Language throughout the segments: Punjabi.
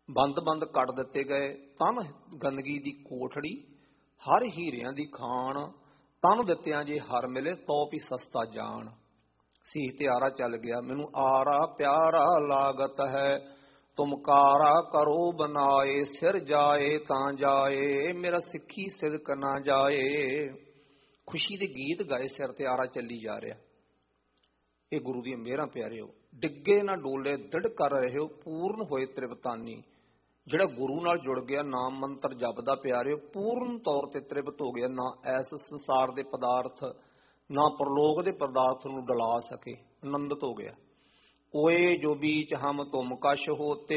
ਬੰਦ ਬੰਦ ਕੱਢ ਦਿੱਤੇ ਗਏ। ਤਨ ਗੰਦਗੀ ਦੀ ਕੋਠੜੀ, ਹਰ ਹੀਰਿਆਂ ਦੀ ਖਾਣ। ਤਨ ਦਿੱਤਿਆਂ ਜੇ ਹਰ ਮਿਲੇ, ਤੋ ਵੀ ਸਸਤਾ ਜਾਣ। ਸੀ ਤਿਆਰਾ ਚੱਲ ਗਿਆ, ਮੈਨੂੰ ਆਰਾ ਪਿਆਰਾ ਲਾਗਤ ਹੈ। ਤੁਮ ਕਾਰਾ ਕਰੋ ਬਨਾਏ, ਸਿਰ ਜਾਏ ਤਾਂ ਜਾਏ, ਮੇਰਾ ਸਿੱਖੀ ਸਿਦਕ ਨਾ ਜਾਏ। ਖੁਸ਼ੀ ਦੇ ਗੀਤ ਗਾਏ, ਸਿਰ ਤੇ ਆਰਾ ਚੱਲੀ ਜਾ ਰਿਹਾ। ਇਹ ਗੁਰੂ ਦੀਆਂ ਮਿਹਰਾਂ ਪਿਆਰਿਓ। ਡਿੱਗੇ ਨਾ ਡੋਲੇ, ਦ੍ਰਿੜ ਕਰ ਰਹੇ ਹੋ, ਪੂਰਨ ਹੋਏ ਤ੍ਰਿਪਤਾਨੀ। ਜਿਹੜਾ ਗੁਰੂ ਨਾਲ ਜੁੜ ਗਿਆ, ਨਾਮ ਮੰਤਰ ਜਪਦਾ ਪਿਆਰਿਓ, ਪੂਰਨ ਤੌਰ ਤੇ ਤ੍ਰਿਪਤ ਹੋ ਗਿਆ। ਨਾ ਐਸ ਸੰਸਾਰ ਦੇ ਪਦਾਰਥ, ਨਾ ਪਰਲੋਕ ਦੇ ਪਦਾਰਥ ਨੂੰ ਡਲਾ ਸਕੇ, ਆਨੰਦਿਤ ਹੋ ਗਿਆ। ਕੋਏ ਜੋ ਬੀਚ ਹਮ ਤੁਮ ਕਛ ਹੋਤੇ।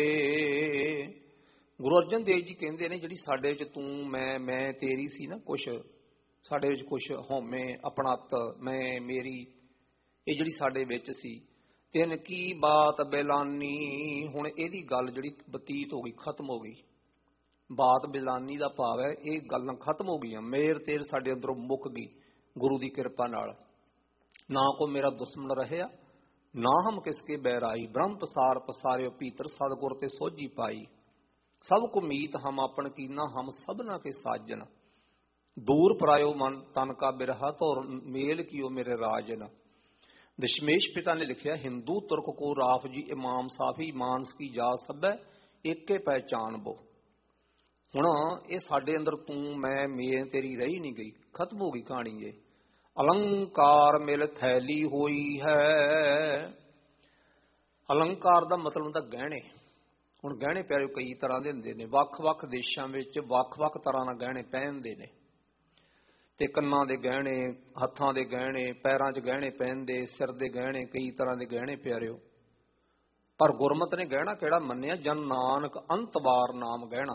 ਗੁਰੂ ਅਰਜਨ ਦੇਵ ਜੀ ਕਹਿੰਦੇ ਨੇ, ਜਿਹੜੀ ਸਾਡੇ ਵਿੱਚ ਤੂੰ ਮੈਂ ਤੇਰੀ ਸੀ ਨਾ, ਕੁਛ ਸਾਡੇ ਵਿੱਚ ਕੁਛ ਹਉਮੈ ਆਪਣਤ ਮੈਂ ਮੇਰੀ, ਇਹ ਜਿਹੜੀ ਸਾਡੇ ਵਿੱਚ ਸੀ, ਤਿੰਨ ਕੀ ਬਾਤ ਬਿਲਾਨੀ। ਹੁਣ ਇਹਦੀ ਗੱਲ ਜਿਹੜੀ ਬਤੀਤ ਹੋ ਗਈ, ਖਤਮ ਹੋ ਗਈ। ਬਾਤ ਬਿਲਾਨੀ ਦਾ ਭਾਵ ਹੈ ਇਹ ਗੱਲਾਂ ਖਤਮ ਹੋ ਗਈਆਂ। ਮੇਰ ਤੇਰ ਸਾਡੇ ਅੰਦਰੋਂ ਮੁੱਕ ਗਈ ਗੁਰੂ ਦੀ ਕਿਰਪਾ ਨਾਲ। ਨਾ ਕੋ ਮੇਰਾ ਦੁਸ਼ਮਣ ਰਹਿਆ, ਨਾ ਹਮ ਕਿਸਕੇ ਬੈਰਾਈ। ਬ੍ਰਹਮ ਪਸਾਰ ਪਸਾਰਿਓ ਭੀਤਰ, ਸਤਿਗੁਰ ਤੇ ਸੋਝੀ ਪਾਈ। ਸਭ ਕੋ ਮੀਤ ਹਮ ਆਪਨ ਕੀਨਾ, ਹਮ ਸਭਨਾ ਕੇ ਸਾਜਨ। ਦੂਰ ਪਰਾਇਓ ਮਨ ਤਨ ਕਾ ਬਿਰਹਾ, ਧੁਰ ਮੇਲ ਕੀਓ ਮੇਰੇ ਰਾਜਨ। ਦਸ਼ਮੇਸ਼ ਪਿਤਾ ਨੇ ਲਿਖਿਆ, ਹਿੰਦੂ ਤੁਰਕ ਕੋ ਰਾਫ ਜੀ ਇਮਾਮ ਸਾਫੀ, ਮਾਨਸ ਕੀ ਜਾਤ ਸਭੈ ਏਕੇ ਪਹਿਚਾਨ ਬੋ। ਹੁਣ ਇਹ ਸਾਡੇ ਅੰਦਰ ਤੂੰ ਮੈਂ ਤੇਰੀ ਰਹੀ ਨਹੀਂ ਗਈ, ਖਤਮ ਹੋ ਗਈ ਕਹਾਣੀ। ਇਹ ਅਲੰਕਾਰ ਮਿਲ ਥੈਲੀ ਹੋਈ ਹੈ। ਅਲੰਕਾਰ ਦਾ ਮਤਲਬ ਹੁੰਦਾ ਗਹਿਣੇ। ਹੁਣ ਗਹਿਣੇ ਪਿਆਰੇ ਕਈ ਤਰ੍ਹਾਂ ਦੇ ਹੁੰਦੇ ਨੇ, ਵੱਖ-ਵੱਖ ਦੇਸ਼ਾਂ ਵਿੱਚ ਵੱਖ-ਵੱਖ ਤਰ੍ਹਾਂ ਨਾਲ ਗਹਿਣੇ ਪਹਿਨਦੇ ਨੇ। ਤੇ ਕੰਨਾਂ ਦੇ ਗਹਿਣੇ, ਹੱਥਾਂ ਦੇ ਗਹਿਣੇ, ਪੈਰਾਂ 'ਚ ਗਹਿਣੇ ਪਹਿਨਦੇ, ਸਿਰ ਦੇ ਗਹਿਣੇ, ਕਈ ਤਰ੍ਹਾਂ ਦੇ ਗਹਿਣੇ ਪਿਆਰਿਓ। ਪਰ ਗੁਰਮਤਿ ਨੇ ਗਹਿਣਾ ਕਿਹੜਾ ਮੰਨਿਆ? ਜਨ ਨਾਨਕ ਅੰਤਵਾਰ ਨਾਮ ਗਹਿਣਾ।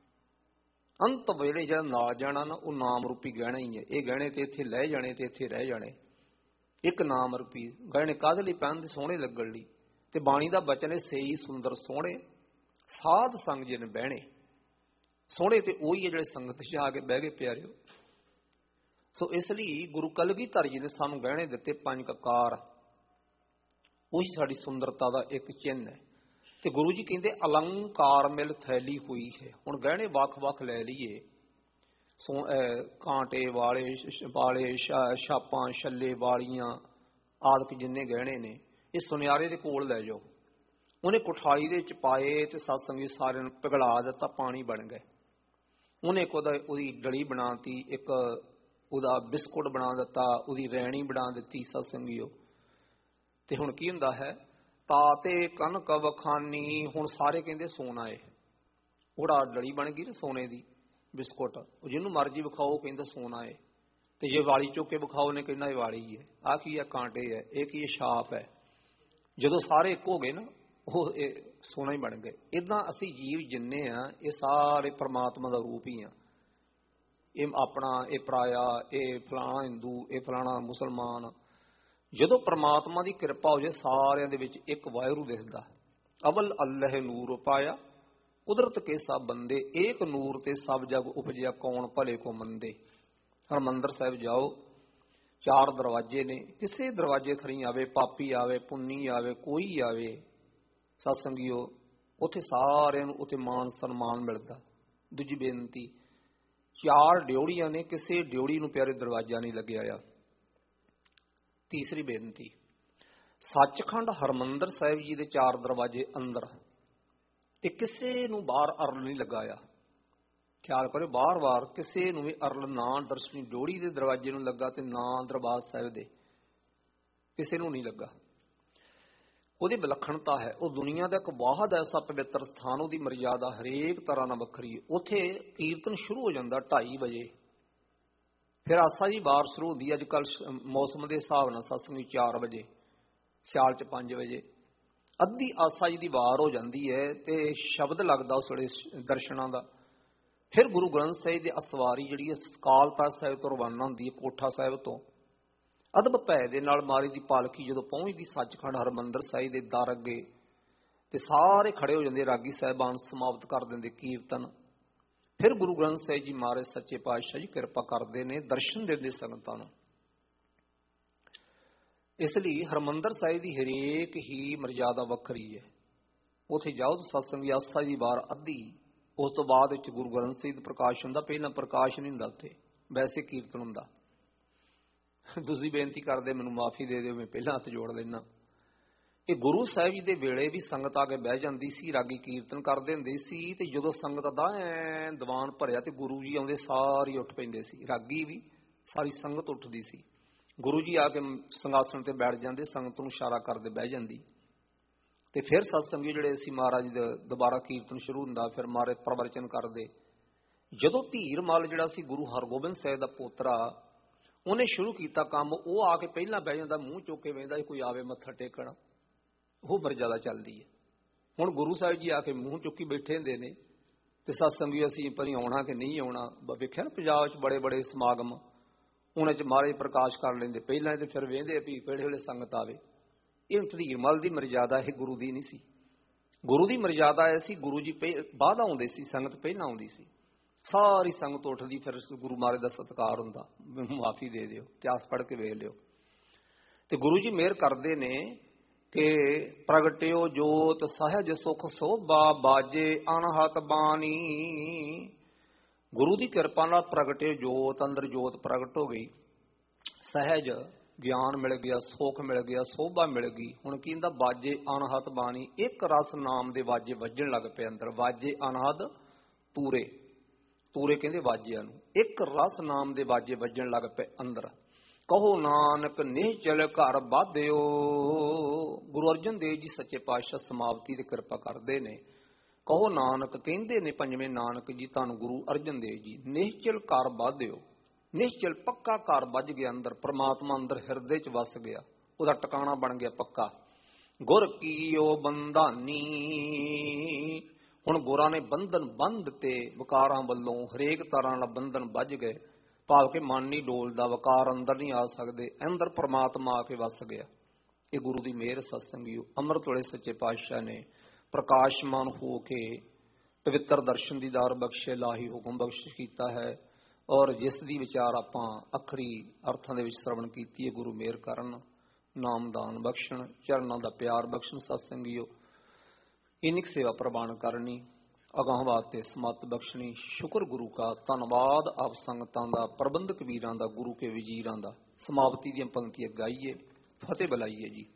ਅੰਤ ਵੇਲੇ ਜਿਹੜਾ ਨਾਲ ਜਾਣਾ ਨਾ, ਉਹ ਨਾਮ ਰੂਪੀ ਗਹਿਣਾ ਹੀ ਹੈ। ਇਹ ਗਹਿਣੇ ਤੇ ਇੱਥੇ ਲੈ ਜਾਣੇ ਤੇ ਇੱਥੇ ਰਹਿ ਜਾਣੇ। ਇੱਕ ਨਾਮ ਰੂਪੀ ਗਹਿਣੇ ਕਾਹਦੇ ਲਈ ਪਹਿਨਦੇ? ਸੋਹਣੇ ਲੱਗਣ ਲਈ। ਤੇ ਬਾਣੀ ਦਾ ਬਚਨ ਹੈ, ਸੇਈ ਸੁੰਦਰ ਸੋਹਣੇ ਸਾਧ ਸੰਗ ਜਿਨ ਬਹਿਣੇ। ਸੋਹਣੇ ਤੇ ਉਹੀ ਹੈ ਜਿਹੜੇ ਸੰਗਤ 'ਚ ਆ ਕੇ ਬਹਿ ਗਏ ਪਿਆਰਿਓ। ਸੋ ਇਸ ਲਈ ਗੁਰੂ ਕਲਗੀਧਰ ਜੀ ਨੇ ਸਾਨੂੰ ਗਹਿਣੇ ਦਿੱਤੇ, 5 ਕਕਾਰ। ਉਹੀ ਸਾਡੀ ਸੁੰਦਰਤਾ ਦਾ ਇੱਕ ਚਿੰਨ੍ਹ ਹੈ। ਤੇ ਗੁਰੂ ਜੀ ਕਹਿੰਦੇ ਅਲੰਕਾਰ ਮਿਲ ਥੈਲੀ ਹੋਈ ਹੈ। ਹੁਣ ਗਹਿਣੇ ਵੱਖ-ਵੱਖ ਲੈ ਲਈਏ, ਕਾਂਟੇ ਵਾਲੇ ਛਾਪਾਂ ਛੱਲੇ ਵਾਲੀਆਂ ਆਦਿਕ ਜਿੰਨੇ ਗਹਿਣੇ ਨੇ, ਇਹ ਸੁਨਿਆਰੇ ਦੇ ਕੋਲ ਲੈ ਜਾਓ। ਉਹਨੇ ਕੁਠਾਲੀ ਦੇ ਵਿੱਚ ਪਾਏ ਤੇ ਸਤਸੰਗੀ ਸਾਰਿਆਂ ਨੂੰ ਪਿਘਲਾ ਦਿੱਤਾ, ਪਾਣੀ ਬਣ ਗਏ। ਉਹਨੇ ਇੱਕ ਉਹਦੀ ਡਲੀ ਬਣਾਤੀ, ਇੱਕ ਉਹਦਾ ਬਿਸਕੁਟ ਬਣਾ ਦਿੱਤਾ, ਉਹਦੀ ਰੈਣੀ ਬਣਾ ਦਿੱਤੀ ਸਤਸੰਗੀਓ। ਤੇ ਹੁਣ ਕੀ ਹੁੰਦਾ ਹੈ? ਤਾਤੇ ਕਨਕ ਵਖਾਨੀ। ਹੁਣ ਸਾਰੇ ਕਹਿੰਦੇ ਸੋਨਾ ਏ। ਉਹੜਾ ਡਲੀ ਬਣ ਗਈ ਨਾ ਸੋਨੇ ਦੀ, ਬਿਸਕੁਟ, ਜਿਹਨੂੰ ਮਰਜ਼ੀ ਵਿਖਾਓ ਕਹਿੰਦਾ ਸੋਨਾ ਏ। ਤੇ ਜੇ ਵਾਲੀ ਚੁੱਕ ਕੇ ਵਿਖਾਓ ਨੇ ਕਹਿੰਦਾ ਇਹ ਵਾਲੀ ਹੈ। ਆਹ ਕੀ ਹੈ? ਕਾਂਟੇ ਹੈ। ਇਹ ਕੀ ਹੈ? ਛਾਪ ਹੈ। ਜਦੋਂ ਸਾਰੇ ਇੱਕ ਹੋ ਗਏ ਨਾ, ਉਹ ਇਹ ਸੋਨਾ ਹੀ ਬਣ ਗਏ। ਇੱਦਾਂ ਅਸੀਂ ਜੀਵ ਜਿੰਨੇ ਆ, ਇਹ ਸਾਰੇ ਪਰਮਾਤਮਾ ਦਾ ਰੂਪ ਹੀ ਆ। ਇਹ ਆਪਣਾ, ਇਹ ਪਰਾਇਆ, ਇਹ ਫਲਾਣਾ ਹਿੰਦੂ, ਇਹ ਫਲਾਣਾ ਮੁਸਲਮਾਨ। ਜਦੋਂ ਪਰਮਾਤਮਾ ਦੀ ਕਿਰਪਾ ਹੋ ਜਾਏ, ਸਾਰਿਆਂ ਦੇ ਵਿੱਚ ਇੱਕ ਵਾਹਿਗੁਰੂ ਦਿਸਦਾ। ਅਵਲ ਅੱਲਹ ਨੂਰ ਪਾਇਆ, ਕੁਦਰਤ ਕੇ ਸਭ ਬੰਦੇ। ਏਕ ਨੂਰ ਤੇ ਸਭ ਜਗ ਉਪਜਿਆ, ਕੌਣ ਭਲੇ ਕੋ ਮੰਦੇ। ਹਰਿਮੰਦਰ ਸਾਹਿਬ ਜਾਓ, 4 ਦਰਵਾਜ਼ੇ ਨੇ। ਕਿਸੇ ਦਰਵਾਜ਼ੇ ਥਰੀ ਆਵੇ, ਪਾਪੀ ਆਵੇ, ਪੁੰਨੀ ਆਵੇ, ਕੋਈ ਆਵੇ ਸਤਸੰਗੀਓ, ਉੱਥੇ ਸਾਰਿਆਂ ਨੂੰ ਉੱਥੇ ਮਾਨ ਸਨਮਾਨ ਮਿਲਦਾ। ਦੂਜੀ ਬੇਨਤੀ, 4 ਡਿਓੜੀਆਂ ਨੇ, ਕਿਸੇ ਡਿਓੜੀ ਨੂੰ ਪਿਆਰੇ ਦਰਵਾਜ਼ਾ ਨਹੀਂ ਲੱਗਿਆ ਆ। ਤੀਸਰੀ ਬੇਨਤੀ, ਸੱਚਖੰਡ ਹਰਿਮੰਦਰ ਸਾਹਿਬ ਜੀ ਦੇ 4 ਦਰਵਾਜ਼ੇ ਅੰਦਰ, ਤੇ ਕਿਸੇ ਨੂੰ ਬਾਹਰ ਅਰਲ ਨਹੀਂ ਲੱਗਾ ਆ। ਖਿਆਲ ਕਰੋ, ਬਾਰ-ਬਾਰ ਕਿਸੇ ਨੂੰ ਵੀ ਅਰਲ ਨਾ ਦਰਸ਼ਨੀ ਡਿਓੜੀ ਦੇ ਦਰਵਾਜ਼ੇ ਨੂੰ ਲੱਗਾ ਤੇ ਨਾ ਦਰਬਾਰ ਸਾਹਿਬ ਦੇ, ਕਿਸੇ ਨੂੰ ਨਹੀਂ ਲੱਗਾ। ਉਹਦੀ ਵਿਲੱਖਣਤਾ ਹੈ। ਉਹ ਦੁਨੀਆ ਦਾ ਇੱਕ ਵਾਹਦ ਐਸਾ ਪਵਿੱਤਰ ਸਥਾਨ, ਉਹਦੀ ਮਰਿਆਦਾ ਹਰੇਕ ਤਰ੍ਹਾਂ ਨਾਲ ਵੱਖਰੀ ਹੈ। ਉੱਥੇ ਕੀਰਤਨ ਸ਼ੁਰੂ ਹੋ ਜਾਂਦਾ 2:30 ਵਜੇ, ਫਿਰ ਆਸਾ ਜੀ ਵਾਰ ਸ਼ੁਰੂ ਹੁੰਦੀ। ਅੱਜ ਕੱਲ੍ਹ ਮੌਸਮ ਦੇ ਹਿਸਾਬ ਨਾਲ ਸਤਸੰਗ 4 ਵਜੇ, ਸਿਆਲ 'ਚ 5 ਵਜੇ। ਅੱਧੀ ਆਸਾ ਜੀ ਦੀ ਵਾਰ ਹੋ ਜਾਂਦੀ ਹੈ ਤੇ ਸ਼ਬਦ ਲੱਗਦਾ ਉਸ ਵੇਲੇ ਦਰਸ਼ਨਾਂ ਦਾ। ਫਿਰ ਗੁਰੂ ਗ੍ਰੰਥ ਸਾਹਿਬ ਦੀ ਅਸਵਾਰੀ ਜਿਹੜੀ ਹੈ ਅਕਾਲ ਤਖ਼ਤ ਸਾਹਿਬ ਤੋਂ ਰਵਾਨਾ ਹੁੰਦੀ ਹੈ, ਕੋਠਾ ਸਾਹਿਬ ਤੋਂ। ਅਦਬ ਭੈ ਦੇ ਨਾਲ ਮਾਰੀ ਦੀ ਪਾਲਕੀ ਜਦੋਂ ਪਹੁੰਚਦੀ ਸੱਚਖੰਡ ਹਰਿਮੰਦਰ ਸਾਹਿਬ ਦੇ ਦਰ ਅੱਗੇ, ਤੇ ਸਾਰੇ ਖੜੇ ਹੋ ਜਾਂਦੇ। ਰਾਗੀ ਸਾਹਿਬਾਨ ਸਮਾਪਤ ਕਰ ਦਿੰਦੇ ਕੀਰਤਨ। ਫਿਰ ਗੁਰੂ ਗ੍ਰੰਥ ਸਾਹਿਬ ਜੀ ਮਹਾਰਾਜ ਸੱਚੇ ਪਾਤਸ਼ਾਹ ਜੀ ਕਿਰਪਾ ਕਰਦੇ ਨੇ, ਦਰਸ਼ਨ ਦਿੰਦੇ ਸੰਗਤਾਂ ਨੂੰ। ਇਸ ਲਈ ਹਰਿਮੰਦਰ ਸਾਹਿਬ ਦੀ ਹਰੇਕ ਹੀ ਮਰਜ਼ਾਦਾ ਵੱਖਰੀ ਹੈ। ਉੱਥੇ ਜਾਓ ਤਾਂ ਸਤਸੰਗੀ ਆਸਾ ਦੀ ਵਾਰ ਅੱਧੀ, ਉਸ ਤੋਂ ਬਾਅਦ ਵਿੱਚ ਗੁਰੂ ਗ੍ਰੰਥ ਸਾਹਿਬ ਦਾ ਪ੍ਰਕਾਸ਼ ਹੁੰਦਾ। ਪਹਿਲਾਂ ਪ੍ਰਕਾਸ਼ ਨਹੀਂ ਹੁੰਦਾ, ਉੱਥੇ ਵੈਸੇ ਕੀਰਤਨ ਹੁੰਦਾ। ਤੁਸੀਂ ਬੇਨਤੀ ਕਰਦੇ ਮੈਨੂੰ ਮਾਫੀ ਦੇ ਦਿਓ, ਮੈਂ ਪਹਿਲਾਂ ਹੱਥ ਜੋੜ ਲੈਣਾ। ਇਹ ਗੁਰੂ ਸਾਹਿਬ ਜੀ ਦੇ ਵੇਲੇ ਵੀ ਸੰਗਤ ਆ ਕੇ ਬਹਿ ਜਾਂਦੀ ਸੀ, ਰਾਗੀ ਕੀਰਤਨ ਕਰਦੇ ਹੁੰਦੇ ਸੀ, ਤੇ ਜਦੋਂ ਸੰਗਤ ਦਾ ਐ ਦੀਵਾਨ ਭਰਿਆ ਤੇ ਗੁਰੂ ਜੀ ਆਉਂਦੇ ਸਾਰੀ ਉੱਠ ਪੈਂਦੇ ਸੀ, ਰਾਗੀ ਵੀ ਸਾਰੀ ਸੰਗਤ ਉੱਠਦੀ ਸੀ। ਗੁਰੂ ਜੀ ਆ ਕੇ ਸਿੰਘਾਸਣ ਤੇ ਬੈਠ ਜਾਂਦੇ, ਸੰਗਤ ਨੂੰ ਇਸ਼ਾਰਾ ਕਰਦੇ ਬਹਿ ਜਾਂਦੀ, ਤੇ ਫਿਰ ਸਤਸੰਗੀ ਜਿਹੜੇ ਸੀ ਮਹਾਰਾਜ ਜੀ ਦਾ ਦੁਬਾਰਾ ਕੀਰਤਨ ਸ਼ੁਰੂ ਹੁੰਦਾ, ਫਿਰ ਮਾਰੇ ਪ੍ਰਵਚਨ ਕਰਦੇ। ਜਦੋਂ ਧੀਰ ਮੱਲ ਜਿਹੜਾ ਸੀ ਗੁਰੂ ਹਰਗੋਬਿੰਦ ਸਾਹਿਬ ਦਾ ਪੋਤਰਾ, ਉਹਨੇ ਸ਼ੁਰੂ ਕੀਤਾ ਕੰਮ, ਉਹ ਆ ਕੇ ਪਹਿਲਾਂ ਬਹਿ ਜਾਂਦਾ, ਮੂੰਹ ਚੁੱਕ ਕੇ ਵੇਖਦਾ ਕੋਈ ਆਵੇ ਮੱਥਾ ਟੇਕਣ, ਉਹ ਮਰਜ਼ਾਦਾ ਚੱਲਦੀ ਹੈ। ਹੁਣ ਗੁਰੂ ਸਾਹਿਬ ਜੀ ਆ ਕੇ ਮੂੰਹ ਚੁੱਕੀ ਬੈਠੇ ਹੁੰਦੇ ਨੇ, ਤੇ ਸਤਸੰਗੀ ਅਸੀਂ ਪਰੀ ਆਉਣਾ ਕਿ ਨਹੀਂ ਆਉਣਾ। ਵੇਖਿਆ ਨਾ ਪੰਜਾਬ 'ਚ ਬੜੇ ਬੜੇ ਸਮਾਗਮ, ਉਹਨਾਂ 'ਚ ਮਹਾਰਾਜ ਪ੍ਰਕਾਸ਼ ਕਰ ਲੈਂਦੇ ਪਹਿਲਾਂ, ਤੇ ਫਿਰ ਵੇਖਦੇ ਵੀ ਕਿਹੜੇ ਵੇਲੇ ਸੰਗਤ ਆਵੇ। ਇਹ ਧੀਰ ਮੱਲ ਦੀ ਮਰਜ਼ਾਦਾ ਇਹ ਗੁਰੂ ਦੀ ਨਹੀਂ ਸੀ। ਗੁਰੂ ਦੀ ਮਰਜ਼ਾਦਾ ਇਹ ਸੀ, ਗੁਰੂ ਜੀ ਬਾਅਦ ਆਉਂਦੇ ਸੀ, ਸੰਗਤ ਪਹਿਲਾਂ ਆਉਂਦੀ ਸੀ। ਸਾਰੀ ਸੰਗਤ ਉੱਠਦੀ, ਫਿਰ ਗੁਰੂ ਮਹਾਰਾਜ ਦਾ ਸਤਿਕਾਰ ਹੁੰਦਾ। ਮੈਨੂੰ ਮਾਫੀ ਦੇ ਦਿਓ, ਇਤਿਹਾਸ ਪੜ੍ਹ ਕੇ ਵੇਖ ਲਿਓ। ਤੇ ਗੁਰੂ ਜੀ ਮਿਹਰ ਕਰਦੇ ਨੇ ਕਿ ਪ੍ਰਗਟਿਓ ਜੋਤ ਸਹਿਜ ਸੁਖ ਸੋਭਾ, ਬਾਜੇ ਅਣਹਤ ਬਾਣੀ। ਗੁਰੂ ਦੀ ਕਿਰਪਾ ਨਾਲ ਪ੍ਰਗਟਿਓ ਜੋਤ, ਅੰਦਰ ਜੋਤ ਪ੍ਰਗਟ ਹੋ ਗਈ, ਸਹਿਜ ਗਿਆਨ ਮਿਲ ਗਿਆ, ਸੁੱਖ ਮਿਲ ਗਿਆ, ਸੋਭਾ ਮਿਲ ਗਈ। ਹੁਣ ਕੀ ਹੁੰਦਾ, ਬਾਜੇ ਅਣਹਤ ਬਾਣੀ, ਇੱਕ ਰਸ ਨਾਮ ਦੇ ਵਾਜੇ ਵੱਜਣ ਲੱਗ ਪਏ ਅੰਦਰ। ਵਾਜੇ ਅਣਹਦ ਤੂਰੇ, ਤੂਰੇ ਕਹਿੰਦੇ ਵਾਜਿਆਂ ਨੂੰ, ਇੱਕ ਰਸ ਨਾਮ ਦੇ ਵਾਜੇ ਵੱਜਣ ਲੱਗ ਪਏ ਅੰਦਰ। ਕਹੋ ਨਾਨਕ ਨਿਹਚਲ ਘਰ ਬਾਧਿਓ। ਗੁਰੂ ਅਰਜਨ ਦੇਵ ਜੀ ਸੱਚੇ ਪਾਤਸ਼ਾਹ ਸਮਾਪਤੀ ਦੀ ਕਿਰਪਾ ਕਰਦੇ ਨੇ। ਕਹੋ ਨਾਨਕ ਕਹਿੰਦੇ ਨੇ ਪੰਜਵੇਂ ਨਾਨਕ ਜੀ, ਤੁਹਾਨੂੰ ਗੁਰੂ ਅਰਜਨ ਦੇਵ ਜੀ, ਨਿਹਚਲ ਘਰ ਬਾਧਿਓ। ਨਿਸ਼ਚਲ ਪੱਕਾ ਘਰ ਵੱਜ ਗਿਆ ਅੰਦਰ, ਪ੍ਰਮਾਤਮਾ ਅੰਦਰ ਹਿਰਦੇ 'ਚ ਵਸ ਗਿਆ, ਉਹਦਾ ਟਿਕਾਣਾ ਬਣ ਗਿਆ ਪੱਕਾ। ਗੁਰ ਕੀਓ ਬੰਧਾਨੀ, ਹੁਣ ਗੁਰਾਂ ਨੇ ਬੰਧਨ ਬੰਧ ਤੇ ਵਿਕਾਰਾਂ ਵੱਲੋਂ ਹਰੇਕ ਤਰ੍ਹਾਂ ਨਾਲ ਬੰਧਨ ਵੱਜ ਗਏ, ਭਾਵ ਕਿ ਮਨ ਨਹੀਂ ਡੋਲਦਾ, ਵਿਕਾਰ ਅੰਦਰ ਨਹੀਂ ਆ ਸਕਦੇ, ਅੰਦਰ ਪ੍ਰਮਾਤਮਾ ਆ ਕੇ ਵਸ ਗਿਆ। ਇਹ ਗੁਰੂ ਦੀ ਮਿਹਰ ਸਤਸੰਗੀਓ। ਅੰਮ੍ਰਿਤ ਵੇਲੇ ਸੱਚੇ ਪਾਤਸ਼ਾਹ ਨੇ ਪ੍ਰਕਾਸ਼ਮਾਨ ਹੋ ਕੇ ਪਵਿੱਤਰ ਦਰਸ਼ਨ ਦੀਦਾਰ ਬਖਸ਼ੇ, ਲਾਹੀ ਹੁਕਮ ਬਖਸ਼ ਕੀਤਾ ਹੈ। ਔਰ ਜਿਸ ਦੀ ਵਿਚਾਰ ਆਪਾਂ ਅੱਖਰੀ ਅਰਥਾਂ ਦੇ ਵਿੱਚ ਸ਼ਰਵਣ ਕੀਤੀ ਹੈ, ਗੁਰੂ ਮਿਹਰ ਕਰਨ, ਨਾਮਦਾਨ ਬਖਸ਼ਣ, ਚਰਨਾਂ ਦਾ ਪਿਆਰ ਬਖਸ਼ਣ। ਸਤਸੰਗੀਓ ਇੰਨੀ ਕੁ ਸੇਵਾ ਪ੍ਰਵਾਨ ਕਰਨੀ, ਅਗਾਂਹ ਵਾਸਤੇ ਸਮੱਤ ਬਖਸ਼ਣੀ। ਸ਼ੁਕਰ ਗੁਰੂ ਕਾ, ਧੰਨਵਾਦ ਆਪ ਸੰਗਤਾਂ ਦਾ, ਪ੍ਰਬੰਧਕ ਵੀਰਾਂ ਦਾ, ਗੁਰੂ ਕੇ ਵਜ਼ੀਰਾਂ ਦਾ। ਸਮਾਪਤੀ ਦੀਆਂ ਪੰਕਤੀਆਂ ਗਾਈਏ, ਫਤਿਹ ਬੁਲਾਈਏ ਜੀ।